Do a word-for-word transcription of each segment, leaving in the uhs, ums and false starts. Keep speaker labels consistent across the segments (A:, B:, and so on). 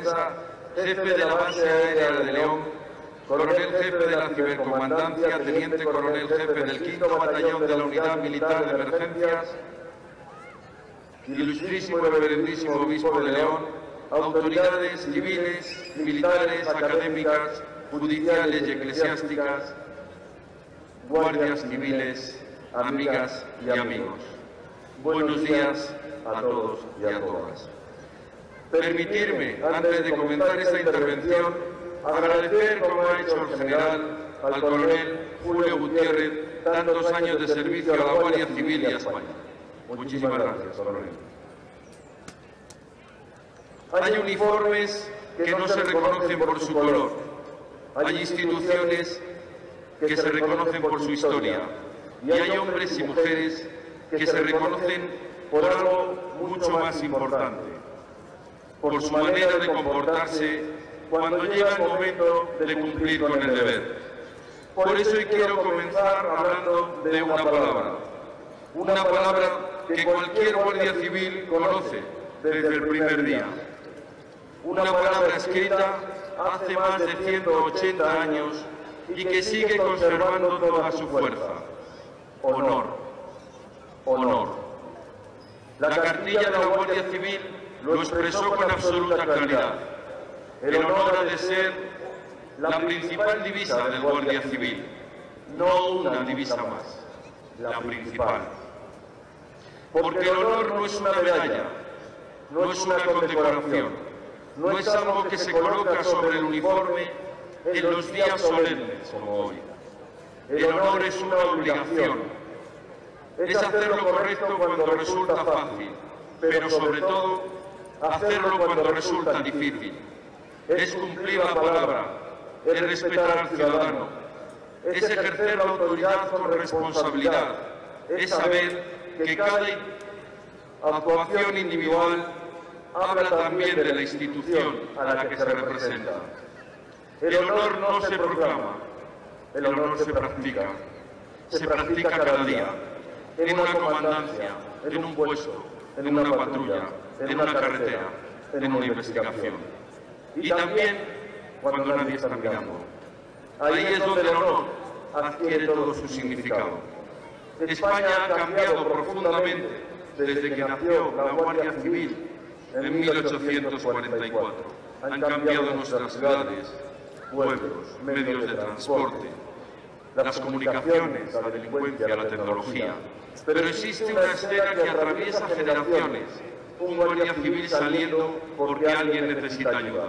A: defensa, jefe de la base aérea de León, coronel jefe de la cibercomandancia, teniente coronel jefe del quinto batallón de la unidad militar de emergencias, ilustrísimo y reverendísimo obispo de León, autoridades civiles, militares, académicas, judiciales y eclesiásticas, guardias civiles, amigas y amigos. Buenos días a todos y a todas. Permitirme, antes de comenzar esta intervención, agradecer, como ha hecho el general, al coronel Julio Gutiérrez, tantos años de servicio a la Guardia Civil y a España. Muchísimas gracias, coronel. Hay uniformes que no se reconocen por su color. Hay instituciones que se reconocen por su historia. Y hay hombres y mujeres que se reconocen por algo mucho más importante, por su manera de comportarse cuando llega el momento de cumplir con el deber. Por eso hoy quiero comenzar hablando de una palabra, una palabra que cualquier guardia civil conoce desde el primer día, una palabra escrita hace más de ciento ochenta años y que sigue conservando toda su fuerza: honor, honor. La cartilla de la Guardia Civil lo expresó con absoluta claridad. El honor ha de ser la principal divisa del Guardia Civil, no una divisa más, la principal. Porque el honor no es una medalla, no es una condecoración, no es algo que se coloca sobre el uniforme en los días solemnes como hoy. El honor es una obligación, es hacer lo correcto cuando resulta fácil, pero sobre todo hacerlo cuando resulta difícil. Es cumplir la palabra, es respetar al ciudadano, es ejercer la autoridad con responsabilidad, es saber que cada actuación individual habla también de la institución a la que se representa. El honor no se proclama, el honor se practica, se practica cada día, en una comandancia, en un puesto, en una patrulla, en una carretera, en una investigación. Y también cuando nadie está mirando. Ahí es donde el honor adquiere todo su significado. España ha cambiado profundamente desde que nació la Guardia Civil en mil ochocientos cuarenta y cuatro. Han cambiado nuestras ciudades, pueblos, medios de transporte, las comunicaciones, la delincuencia, la tecnología. Pero existe una esfera que atraviesa generaciones, un guardia civil saliendo porque alguien necesita ayuda.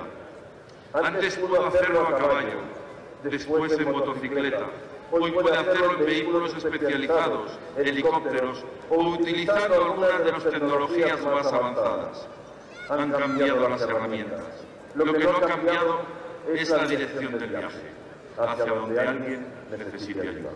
A: Antes pudo hacerlo a caballo, después en motocicleta, hoy puede hacerlo en vehículos especializados, helicópteros o utilizando algunas de las tecnologías más avanzadas. Han cambiado las herramientas. Lo que no ha cambiado es la dirección del viaje, hacia donde alguien necesite ayuda.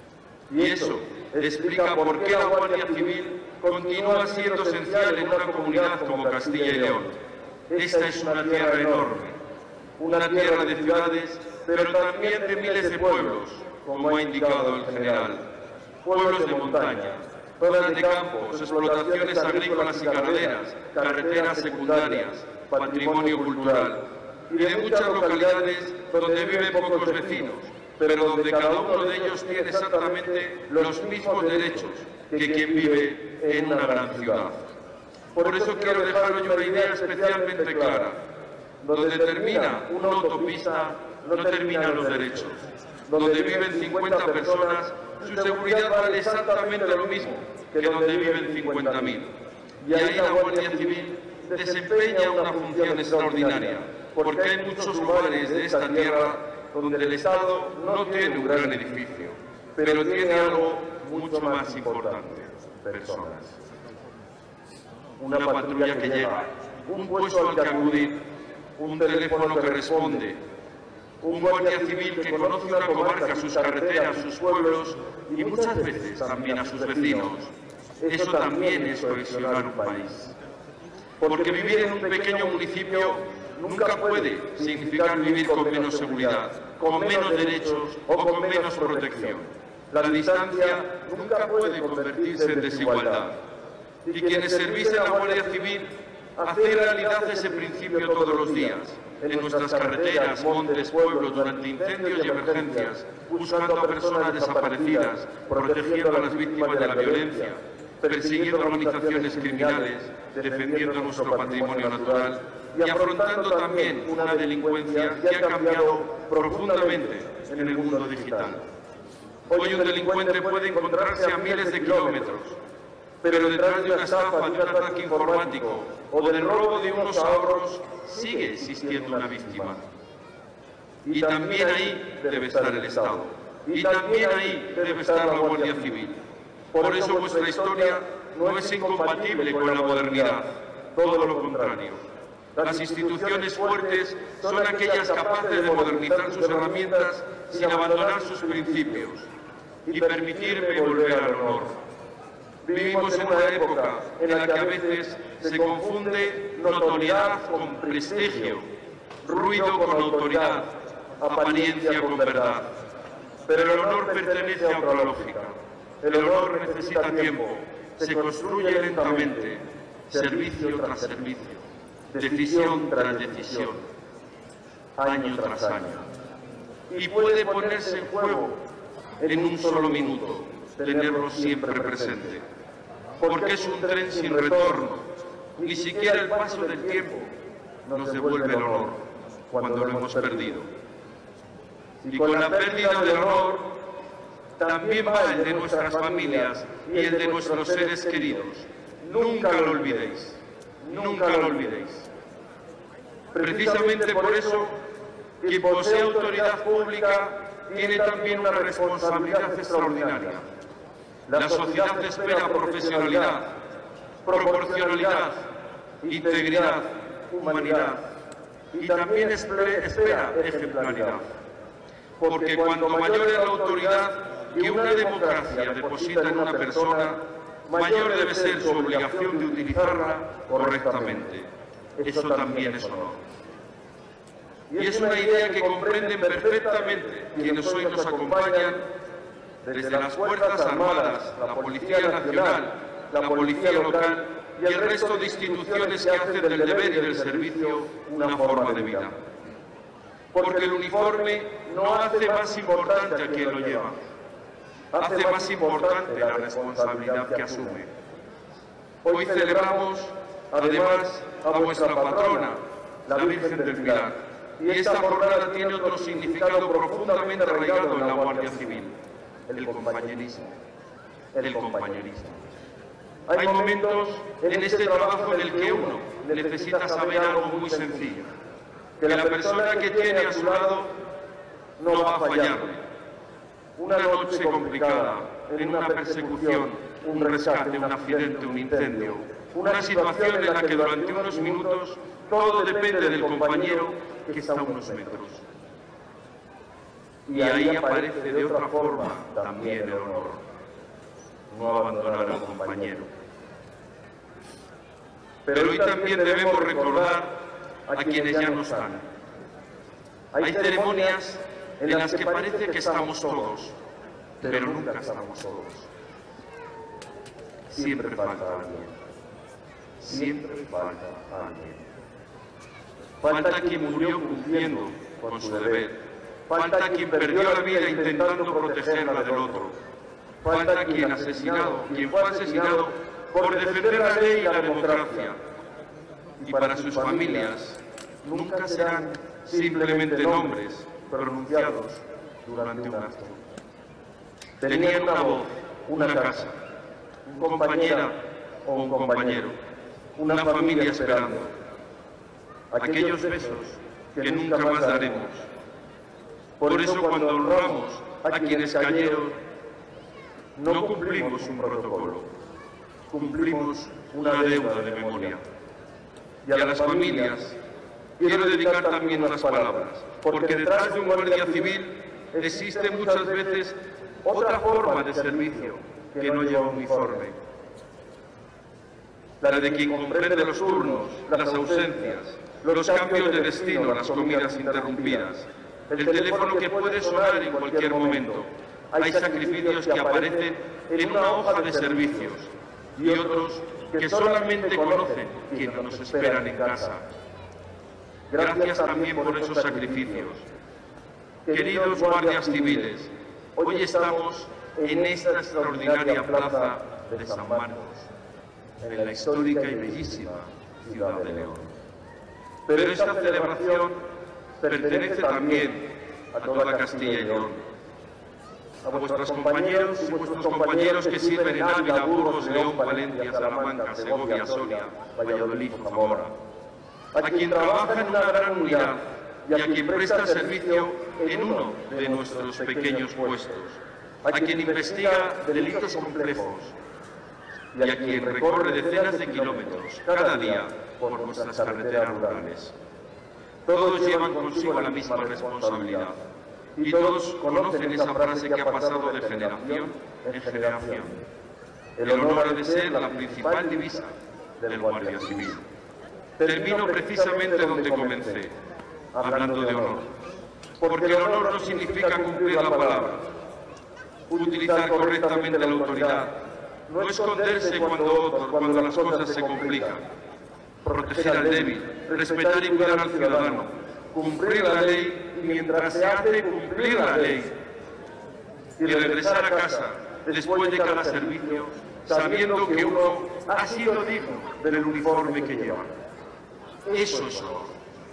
A: Y eso explica por qué la Guardia Civil continúa siendo esencial en una comunidad como Castilla y León. Esta es una tierra enorme, una tierra de ciudades, pero también de miles de pueblos, como ha indicado el general. Pueblos de montaña, zonas de campos, explotaciones agrícolas y ganaderas, carreteras secundarias, patrimonio cultural, y de muchas localidades donde viven pocos vecinos, pero donde cada uno de ellos tiene exactamente los mismos derechos que quien vive en una gran ciudad. Por eso quiero dejar hoy una idea especialmente clara. Donde termina una autopista, no terminan los derechos. Donde viven cincuenta personas, su seguridad vale exactamente lo mismo que donde viven cincuenta mil. Y ahí la Guardia Civil desempeña una función extraordinaria, porque hay muchos lugares de esta tierra donde el Estado no tiene un gran edificio, pero tiene algo mucho más importante: personas. Una patrulla que llega, un puesto al que acudir, un teléfono que responde, un guardia civil que conoce una comarca, sus carreteras, sus pueblos y muchas veces también a sus vecinos. Eso también es cohesionar un país. Porque vivir en un pequeño municipio nunca puede significar vivir con menos seguridad, con menos derechos o con menos protección. La distancia nunca puede convertirse en desigualdad. Y quienes servís en la Guardia Civil hacer realidad ese principio todos los días, en nuestras carreteras, montes, pueblos, durante incendios y emergencias, buscando a personas desaparecidas, protegiendo a las víctimas de la violencia, persiguiendo organizaciones criminales, defendiendo nuestro patrimonio natural y afrontando también una delincuencia que ha cambiado profundamente en el mundo digital. Hoy un delincuente puede encontrarse a miles de kilómetros, pero detrás de una estafa, de un ataque informático o del robo de unos ahorros sigue existiendo una víctima. Y también ahí debe estar el Estado. Y también ahí debe estar la Guardia Civil. Por eso vuestra historia no es incompatible con la modernidad, todo lo contrario. Las instituciones fuertes son aquellas capaces de modernizar sus herramientas sin abandonar sus principios. Y permitirme volver al honor. Vivimos en una época en la que a veces se confunde notoriedad con prestigio, ruido con autoridad, apariencia con verdad. Pero el honor pertenece a otra lógica. El honor necesita tiempo, se construye lentamente, servicio tras servicio, decisión tras decisión, año tras año. Y puede ponerse en juego en un solo minuto, tenerlo siempre presente. Porque es un tren sin retorno, ni siquiera el paso del tiempo nos devuelve el honor cuando lo hemos perdido. Y con la pérdida del honor también va el de nuestras familias y el de nuestros seres queridos. Nunca lo olvidéis, nunca lo olvidéis. Precisamente por eso, quien posee autoridad pública tiene también una responsabilidad extraordinaria. La sociedad espera profesionalidad, proporcionalidad, integridad, humanidad y también espera ejemplaridad. Porque cuanto mayor es la autoridad que una democracia deposita en una persona, mayor debe ser su obligación de utilizarla correctamente. Eso también es honor. Y es una idea que comprenden perfectamente quienes hoy nos acompañan desde las Fuerzas Armadas, la Policía Nacional, la Policía Local y el resto de instituciones que hacen del deber y del servicio una forma de vida. Porque el uniforme no hace más importante a quien lo lleva, hace más importante la responsabilidad que asume. Hoy celebramos, además, a vuestra patrona, la Virgen del Pilar, y esta jornada tiene otro significado profundamente arraigado en la Guardia Civil: el compañerismo. El compañerismo. Hay momentos en este trabajo en el que uno necesita saber algo muy sencillo: que la persona que tiene a su lado no va a fallarle. Una noche complicada, en una persecución, un rescate, un accidente, un incendio, una situación en la que durante unos minutos todo depende del compañero que está a unos metros. Y ahí aparece de otra forma también el honor: no abandonar al compañero. Pero hoy también debemos recordar a quienes ya no están. Hay ceremonias en las que parece que estamos todos, pero nunca estamos solos. Siempre falta alguien. Siempre falta alguien. Falta quien murió cumpliendo con su deber. Falta quien perdió la vida intentando protegerla del otro. Falta quien asesinado, quien fue asesinado por defender la ley y la democracia. Y para sus familias nunca serán simplemente nombres pronunciados durante un acto. Tenían una voz, una casa, una compañera o un compañero, una familia esperando. Aquellos besos que nunca más daremos. Por eso cuando honramos a quienes cayeron, no cumplimos un protocolo, cumplimos una deuda de memoria. Y a las familias quiero dedicar también unas palabras, porque detrás de un guardia civil existe muchas veces otra forma de servicio que no lleva uniforme. La de quien comprende los turnos, las ausencias, los cambios de destino, las comidas interrumpidas, el teléfono que puede sonar en cualquier momento. Hay sacrificios que aparecen en una hoja de servicios, y otros que solamente conocen quienes nos esperan en casa. Gracias también por esos sacrificios. Queridos guardias civiles, hoy estamos en esta extraordinaria plaza de San Marcos, en la histórica y bellísima ciudad de León. Pero esta celebración pertenece también a toda Castilla y León. A vuestros compañeros y vuestros compañeros que sirven en Ávila, Burgos, León, Valencia, Salamanca, Segovia, Soria, Valladolid o Zamora. A quien trabaja en una gran unidad y a quien presta servicio en uno de nuestros pequeños puestos. A quien investiga delitos complejos y a quien recorre decenas de kilómetros cada día por nuestras carreteras rurales. Todos llevan consigo la misma responsabilidad. Y todos conocen esa frase que ha pasado de generación en generación. El honor ha de ser la principal divisa del Guardia Civil. Termino precisamente donde comencé, hablando de honor. Porque el honor no significa cumplir la palabra, utilizar correctamente la autoridad, no esconderse cuando, otro, cuando las cosas se complican, proteger al débil, respetar y cuidar al ciudadano, cumplir la ley mientras se hace cumplir la ley y regresar a casa después de cada servicio sabiendo que uno ha sido digno del uniforme que lleva. Eso es honor.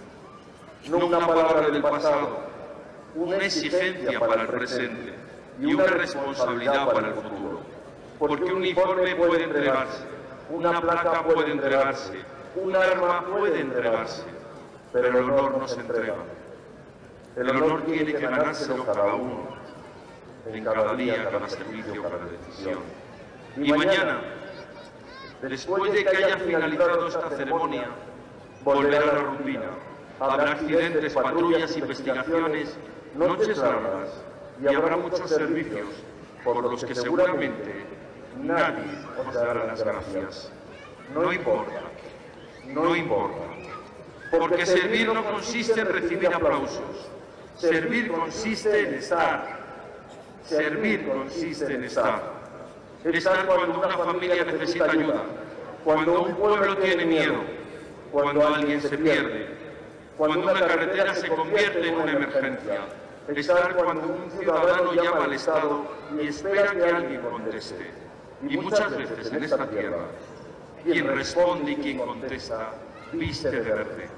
A: No una palabra del pasado, una exigencia para el presente y una responsabilidad para el futuro. Porque un uniforme puede entregarse, una placa puede entregarse, un arma puede entregarse, pero el honor no se entrega. El honor tiene que ganárselo cada uno, en cada día, cada servicio, cada decisión. Y mañana, después de que haya finalizado esta ceremonia, volverá a la rutina. Habrá accidentes, patrullas, investigaciones, noches largas, y habrá muchos servicios por los que seguramente nadie os dará las gracias. No importa, no importa. Porque servir no consiste en recibir aplausos. Servir consiste en estar. Servir consiste en estar. Estar cuando una familia necesita ayuda, cuando un pueblo tiene miedo, cuando alguien se pierde, cuando una carretera se convierte en una emergencia. Estar cuando un ciudadano llama al Estado y espera que alguien conteste. Y muchas veces en esta tierra, quien responde y quien contesta, viste de verde.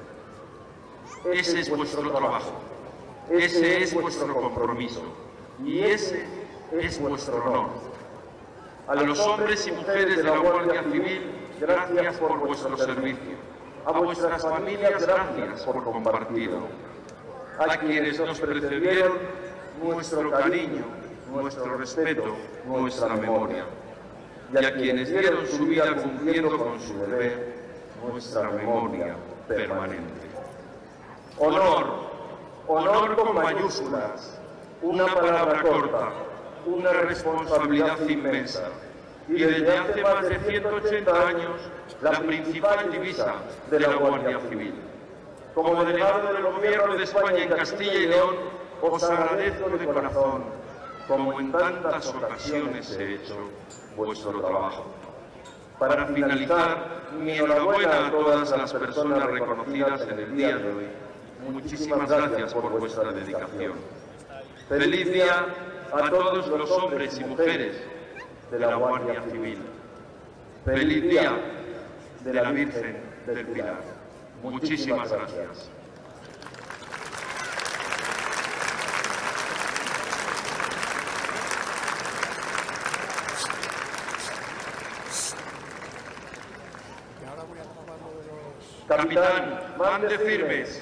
A: Ese es vuestro trabajo. Ese es vuestro compromiso y ese es vuestro honor. A los hombres y mujeres de la Guardia Civil, gracias por vuestro servicio. A vuestras familias, gracias por compartirlo. A quienes nos precedieron, nuestro cariño, nuestro respeto, nuestra memoria. Y a quienes dieron su vida cumpliendo con su deber, nuestra memoria permanente. Honor. Honor con mayúsculas, una palabra corta, una responsabilidad inmensa. Y desde hace más de ciento ochenta años, la principal divisa de la Guardia Civil. Como delegado del Gobierno de España en Castilla y León, os agradezco de corazón, como en tantas ocasiones he hecho, vuestro trabajo. Para finalizar, mi enhorabuena a todas las personas reconocidas en el día de hoy. Muchísimas gracias por vuestra dedicación. Feliz día a todos los hombres y mujeres de la Guardia Civil. Feliz día de la Virgen del Pilar. Muchísimas gracias. Capitán, mande firmes.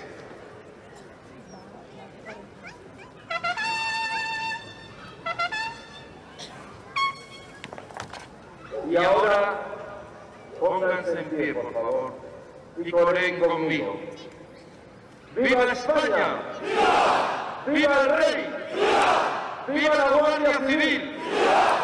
A: Y ahora, pónganse en pie, por favor, y corren conmigo. ¡Viva España! ¡Viva! ¡Viva el Rey! ¡Viva! ¡Viva la Guardia Civil! ¡Viva!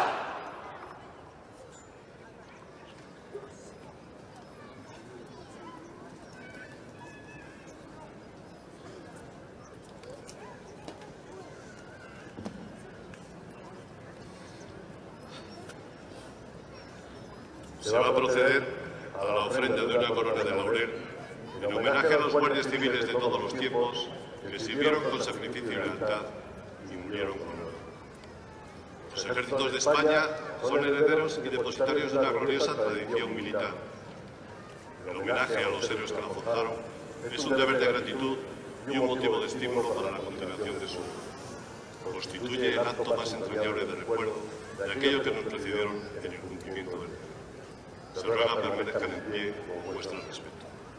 B: se va a proceder a la ofrenda de una corona de laurel en homenaje a los guardias civiles de todos los tiempos que sirvieron con sacrificio y lealtad y murieron con honor. Los ejércitos de España son herederos y depositarios de una gloriosa tradición militar. El homenaje a los héroes que la forjaron es un deber de gratitud y un motivo de estímulo para la continuación de su obra. Constituye el acto más entrañable de recuerdo de aquellos que nos precedieron en el cumplimiento del deber. Se ruega permanezcan en pie como muestra de respeto.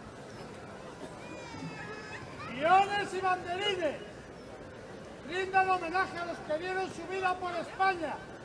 C: Guiones y banderines rindan homenaje a los que dieron su vida por España